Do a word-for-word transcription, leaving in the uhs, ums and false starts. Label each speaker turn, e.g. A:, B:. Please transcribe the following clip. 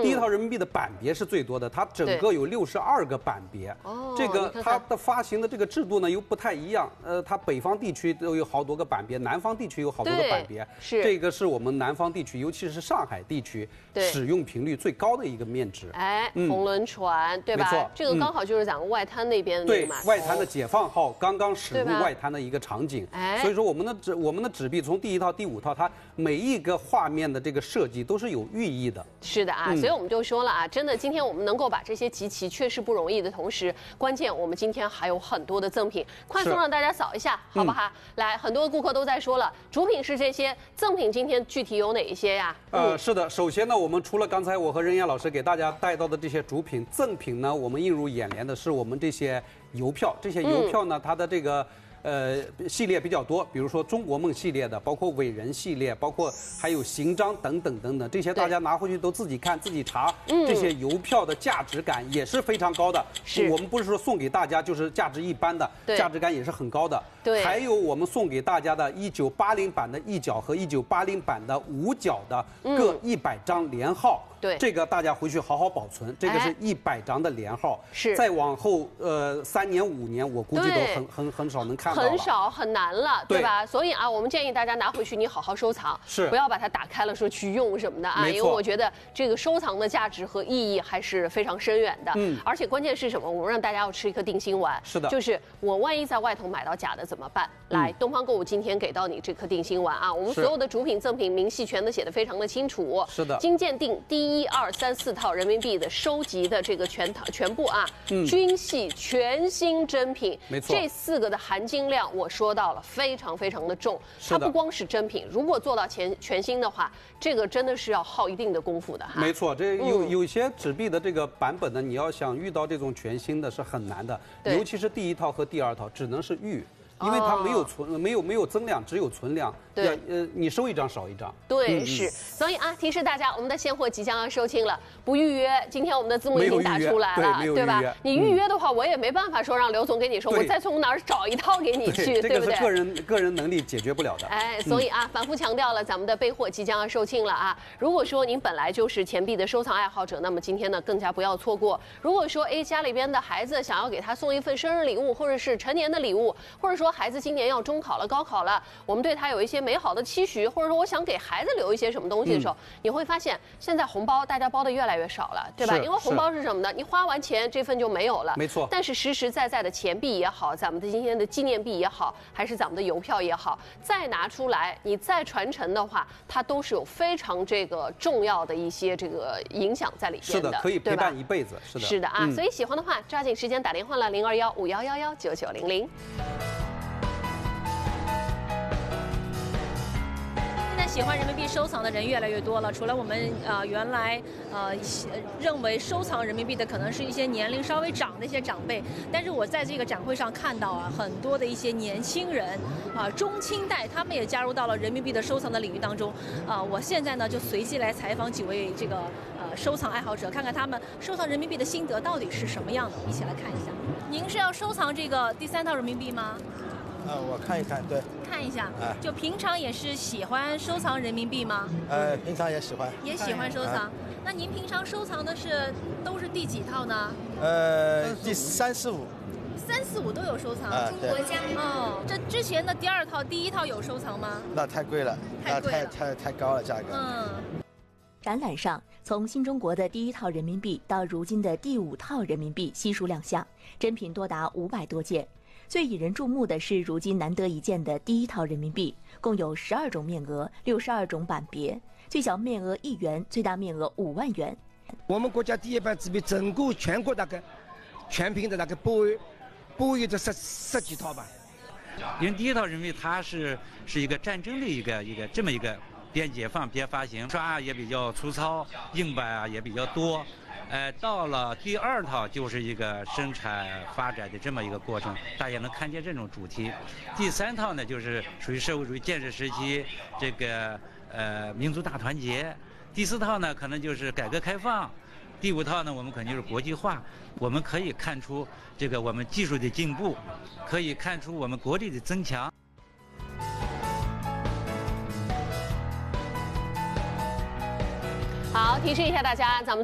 A: 第一套人民币的版别是最多的，它整个有六十二个版别。哦，这个它的发行的这个制度呢又不太一样。呃，它北方地区都有好多个版别，南方地区有好多个版别。是这个是我们南方地区，尤其是上海地区使用频率最高的一个面值。
B: 哎，红轮船，对吧？没错，这个刚好就是咱们外滩那边的
A: 对外滩的解放号刚刚驶入外滩的一个场景。哎，所以说我们的纸我们的纸币从第一套、第五套，它每一个画面的这个设计都是有寓意的。
B: 是的啊，嗯、所以我们就说了啊，真的，今天我们能够把这些集齐，确实不容易的同时，关键我们今天还有很多的赠品，快速让大家扫一下，好不好？嗯、来，很多顾客都在说了，主品是这些，赠品今天具体有哪一些呀？
A: 呃，嗯、是的，首先呢，我们除了刚才我和任燕老师给大家带到的这些主品，赠品呢，我们映入眼帘的是我们这些邮票，这些邮票呢，嗯、它的这个。呃，系列比较多，比如说中国梦系列的，包括伟人系列，包括还有行章等等等等，这些大家拿回去都自己看、自己查。嗯，这些邮票的价值感也是非常高的。是，我们不是说送给大家就是价值一般的，价值感也是很高的。对，还有我们送给大家的一九八零版的一角和一九八零版的五角的各一百张连号。对，这个大家回去好好保存。这个是一百张的连号。是，再往后呃三年五年，我估计都很很很少能看。
B: 很少很难了，对吧？所以啊，我们建议大家拿回去，你好好收藏，是不要把它打开了说去用什么的啊，因为我觉得这个收藏的价值和意义还是非常深远的。嗯，而且关键是什么？我们让大家要吃一颗定心丸，是的，就是我万一在外头买到假的怎么办？来，东方购物今天给到你这颗定心丸啊，我们所有的主品赠品明细全都写得非常的清楚。是的，金鉴定第一二三四套人民币的收集的这个全套全部啊，嗯，均系全新真品，没错，这四个的含金量我说到了，非常非常的重。它不光是真品，如果做到全全新的话，这个真的是要耗一定的功夫的哈。
A: 没错，这有、嗯、有些纸币的这个版本呢，你要想遇到这种全新的是很难的，尤其是第一套和第二套，只能是遇。因为它没有存，没有没有增量，只有存量。对，呃，你收一张少一张。
B: 对，嗯、是。所以啊，提示大家，我们的现货即将要售罄了，不预约。今天我们的字幕已经打出来了， 对, 对吧？你预约的话，我也没办法说让刘总给你说，我再从哪儿找一套给你去， 对, 对不对？
A: 这个是个人个人能力解决不了的。
B: 哎，所以啊，嗯、反复强调了，咱们的备货即将要售罄了啊！如果说您本来就是钱币的收藏爱好者，那么今天呢更加不要错过。如果说哎家里边的孩子想要给他送一份生日礼物，或者是成年的礼物，或者说孩子今年要中考了、高考了，我们对他有一些美好的期许，或者说我想给孩子留一些什么东西的时候，嗯、你会发现现在红包大家包的越来越少了，对吧？因为红包是什么呢？你花完钱这份就没有了，没错。但是实实在在的钱币也好，咱们的今天的纪念币也好，还是咱们的邮票也好，再拿出来，你再传承的话，它都是有非常这个重要的一些这个影响在里边的，
A: 是的，可以陪伴一辈子，是的，
B: 是的啊。嗯、所以喜欢的话，抓紧时间打电话了，零二幺五幺幺幺九九零零。
C: 喜欢人民币收藏的人越来越多了，除了我们呃原来呃认为收藏人民币的可能是一些年龄稍微长的一些长辈，但是我在这个展会上看到啊，很多的一些年轻人啊、呃、中青代，他们也加入到了人民币的收藏的领域当中啊、呃。我现在呢就随机来采访几位这个呃收藏爱好者，看看他们收藏人民币的心得到底是什么样的，一起来看一下。您是要收藏这个第三套人民币吗？
D: 呃，我看一看，对，
C: 看一下，哎，就平常也是喜欢收藏人民币吗？
D: 呃，平常也喜欢，
C: 也喜欢收藏。那您平常收藏的是都是第几套呢？
D: 呃，第三四五。
C: 三四五都有收藏，
D: 啊、
C: 中国家哦。这之前的第二套、第一套有收藏吗？
D: 那太贵了，
C: 太贵了，
D: 太太太高了价格。
C: 嗯。
E: 展览上，从新中国的第一套人民币到如今的第五套人民币悉数亮相，珍品多达五百多件。最引人注目的是如今难得一见的第一套人民币，共有十二种面额、六十二种版别，最小面额一元，最大面额五万元。
F: 我们国家第一版纸币整个全国大概全凭的那个保保有这十十几套吧。
G: 因为第一套人民币它是是一个战争的一个一个这么一个边解放边发行，刷也比较粗糙，硬版啊也比较多。呃，到了第二套就是一个生产发展的这么一个过程，大家能看见这种主题。第三套呢，就是属于社会主义建设时期这个呃民族大团结。第四套呢，可能就是改革开放。第五套呢，我们肯定是国际化。我们可以看出这个我们技术的进步，可以看出我们国力的增强。
B: 好，提示一下大家，咱们。